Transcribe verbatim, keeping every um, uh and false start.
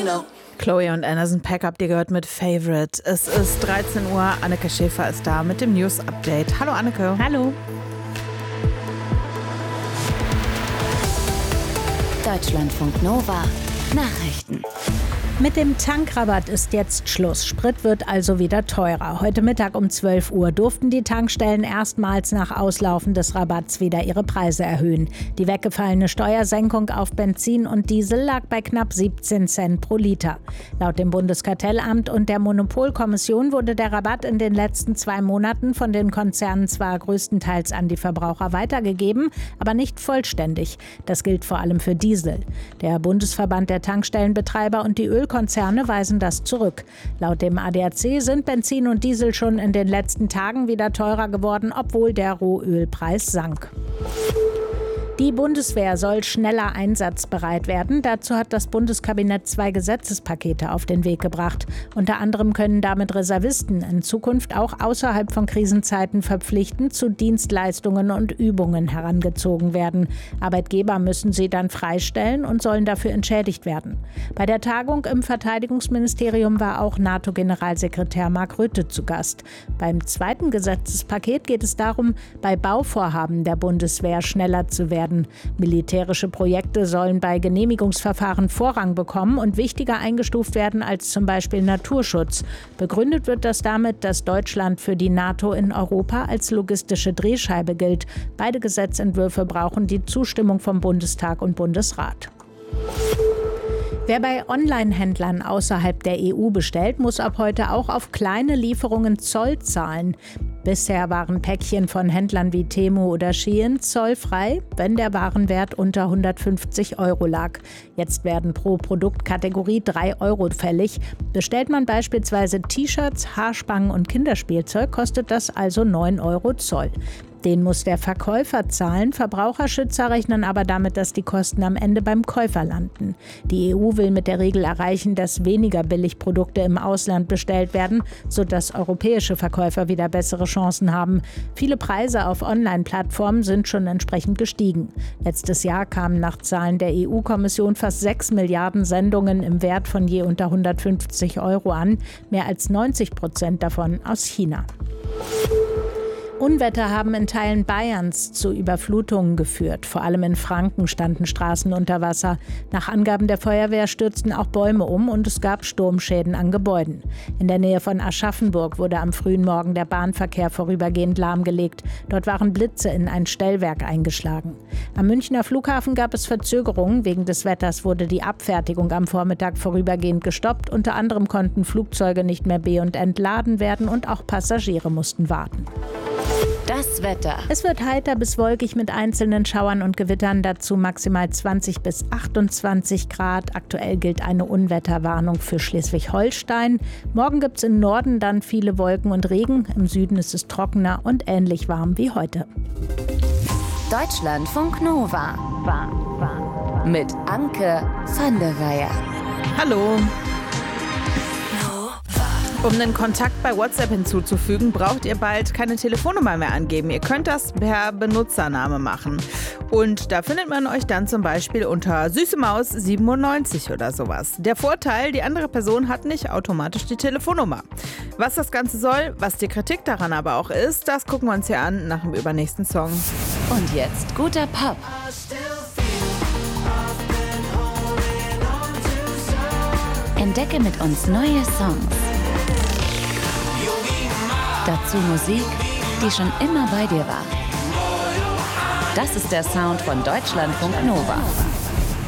know. Chloe und Anderson Paak habt ihr gehört mit Favorite. Es ist dreizehn Uhr, Anneke Schäfer ist da mit dem News-Update. Hallo Anneke. Hallo. Deutschlandfunk Nova Nachrichten. Mit dem Tankrabatt ist jetzt Schluss. Sprit wird also wieder teurer. Heute Mittag um zwölf Uhr durften die Tankstellen erstmals nach Auslaufen des Rabatts wieder ihre Preise erhöhen. Die weggefallene Steuersenkung auf Benzin und Diesel lag bei knapp siebzehn Cent pro Liter. Laut dem Bundeskartellamt und der Monopolkommission wurde der Rabatt in den letzten zwei Monaten von den Konzernen zwar größtenteils an die Verbraucher weitergegeben, aber nicht vollständig. Das gilt vor allem für Diesel. Der Bundesverband der Tankstellenbetreiber und die Öl Ölkonzerne weisen das zurück. Laut dem A D A C sind Benzin und Diesel schon in den letzten Tagen wieder teurer geworden, obwohl der Rohölpreis sank. Die Bundeswehr soll schneller einsatzbereit werden. Dazu hat das Bundeskabinett zwei Gesetzespakete auf den Weg gebracht. Unter anderem können damit Reservisten in Zukunft auch außerhalb von Krisenzeiten verpflichtend zu Dienstleistungen und Übungen herangezogen werden. Arbeitgeber müssen sie dann freistellen und sollen dafür entschädigt werden. Bei der Tagung im Verteidigungsministerium war auch NATO-Generalsekretär Mark Rutte zu Gast. Beim zweiten Gesetzespaket geht es darum, bei Bauvorhaben der Bundeswehr schneller zu werden. Militärische Projekte sollen bei Genehmigungsverfahren Vorrang bekommen und wichtiger eingestuft werden als zum Beispiel Naturschutz. Begründet wird das damit, dass Deutschland für die NATO in Europa als logistische Drehscheibe gilt. Beide Gesetzentwürfe brauchen die Zustimmung vom Bundestag und Bundesrat. Wer bei Online-Händlern außerhalb der E U bestellt, muss ab heute auch auf kleine Lieferungen Zoll zahlen. Bisher waren Päckchen von Händlern wie Temu oder Shein zollfrei, wenn der Warenwert unter hundertfünfzig Euro lag. Jetzt werden pro Produktkategorie drei Euro fällig. Bestellt man beispielsweise T-Shirts, Haarspangen und Kinderspielzeug, kostet das also neun Euro Zoll. Den muss der Verkäufer zahlen. Verbraucherschützer rechnen aber damit, dass die Kosten am Ende beim Käufer landen. Die E U will mit der Regel erreichen, dass weniger Billigprodukte im Ausland bestellt werden, sodass europäische Verkäufer wieder bessere Chancen haben. Viele Preise auf Online-Plattformen sind schon entsprechend gestiegen. Letztes Jahr kamen nach Zahlen der E U-Kommission fast sechs Milliarden Sendungen im Wert von je unter hundertfünfzig Euro an, mehr als neunzig Prozent davon aus China. Unwetter haben in Teilen Bayerns zu Überflutungen geführt. Vor allem in Franken standen Straßen unter Wasser. Nach Angaben der Feuerwehr stürzten auch Bäume um und es gab Sturmschäden an Gebäuden. In der Nähe von Aschaffenburg wurde am frühen Morgen der Bahnverkehr vorübergehend lahmgelegt. Dort waren Blitze in ein Stellwerk eingeschlagen. Am Münchner Flughafen gab es Verzögerungen. Wegen des Wetters wurde die Abfertigung am Vormittag vorübergehend gestoppt. Unter anderem konnten Flugzeuge nicht mehr be- und entladen werden und auch Passagiere mussten warten. Das Wetter. Es wird heiter bis wolkig mit einzelnen Schauern und Gewittern, dazu maximal zwanzig bis achtundzwanzig Grad. Aktuell gilt eine Unwetterwarnung für Schleswig-Holstein. Morgen gibt es im Norden dann viele Wolken und Regen. Im Süden ist es trockener und ähnlich warm wie heute. Deutschlandfunk Nova. Mit Anke van der Weyer. Hallo. Um den Kontakt bei WhatsApp hinzuzufügen, braucht ihr bald keine Telefonnummer mehr angeben. Ihr könnt das per Benutzername machen. Und da findet man euch dann zum Beispiel unter Süße Maus siebenundneunzig oder sowas. Der Vorteil, die andere Person hat nicht automatisch die Telefonnummer. Was das Ganze soll, was die Kritik daran aber auch ist, das gucken wir uns hier an nach dem übernächsten Song. Und jetzt guter Pop. Entdecke mit uns neue Songs. Dazu Musik, die schon immer bei dir war. Das ist der Sound von Deutschlandfunk Nova.